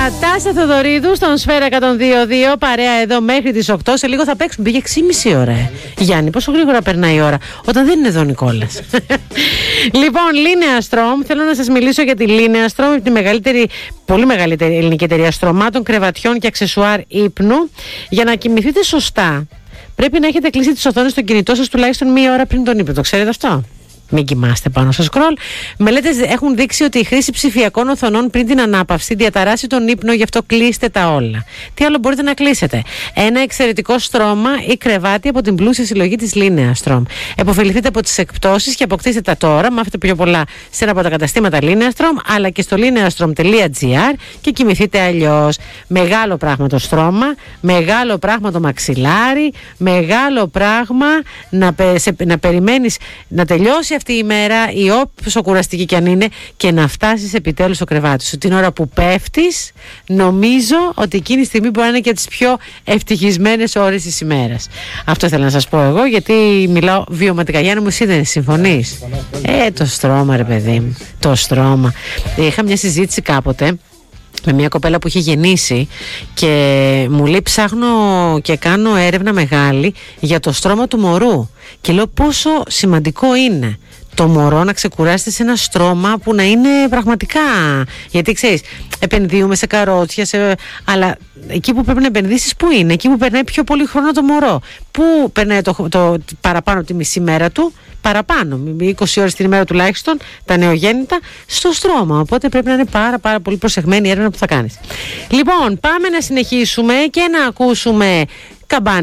Τάσια Θεοδωρίδου στον Σφαίρα 102.2, παρέα εδώ μέχρι τις 8. Σε λίγο θα παίξουμε. Πήγε 6,5 ώρα. Γιάννη, πόσο γρήγορα περνάει η ώρα όταν δεν είναι εδώ ο Νικόλας. Λοιπόν, Λίνεα Στρομ, θέλω να σας μιλήσω για τη Λίνεα Στρομ, τη μεγαλύτερη, πολύ μεγαλύτερη ελληνική εταιρεία στρωμάτων, κρεβατιών και αξεσουάρ ύπνου. Για να κοιμηθείτε σωστά, πρέπει να έχετε κλείσει τις οθόνες στο κινητό σας τουλάχιστον μία ώρα πριν τον ύπνο. Το ξέρετε αυτό? Μην κοιμάστε πάνω στο σκρολ. Μελέτες έχουν δείξει ότι η χρήση ψηφιακών οθονών πριν την ανάπαυση διαταράσσει τον ύπνο, γι' αυτό κλείστε τα όλα. Τι άλλο μπορείτε να κλείσετε? Ένα εξαιρετικό στρώμα ή κρεβάτι από την πλούσια συλλογή της Λίνεα Στρομ. Εποφεληθείτε από τις εκπτώσεις και αποκτήστε τα τώρα. Μάθετε πιο πολλά σε ένα από τα καταστήματα Λίνεα Στρομ, αλλά και στο lineastrom.gr και κοιμηθείτε αλλιώς. Μεγάλο πράγμα το στρώμα, μεγάλο πράγμα το μαξιλάρι, μεγάλο πράγμα να περιμένεις να τελειώσει αυτή η μέρα, ή όσο κουραστική κι αν είναι, και να φτάσεις επιτέλους στο κρεβάτι σου. Την ώρα που πέφτεις, νομίζω ότι εκείνη η στιγμή μπορεί να είναι και τις πιο ευτυχισμένες ώρες της ημέρας. Αυτό ήθελα να σας πω εγώ, γιατί μιλάω βιωματικά. Γιάννη μου, εσύ δεν συμφωνείς? Το στρώμα, ρε παιδί μου, το στρώμα. Είχα μια συζήτηση κάποτε με μια κοπέλα που είχε γεννήσει και μου λέει, ψάχνω και κάνω έρευνα μεγάλη για το στρώμα του μωρού και λέω πόσο σημαντικό είναι το μωρό να ξεκουράσετε σε ένα στρώμα που να είναι πραγματικά, γιατί ξέρεις, επενδύουμε σε καρότσια, αλλά εκεί που πρέπει να επενδύσεις που είναι? Εκεί που περνάει πιο πολύ χρόνο το μωρό, που περνάει το παραπάνω τη μισή μέρα του, παραπάνω, 20 ώρες την ημέρα τουλάχιστον, τα νεογέννητα, στο στρώμα. Οπότε πρέπει να είναι πάρα πολύ προσεγμένη η έρευνα που θα κάνεις. Λοιπόν, πάμε να συνεχίσουμε και να ακούσουμε καμπάνα.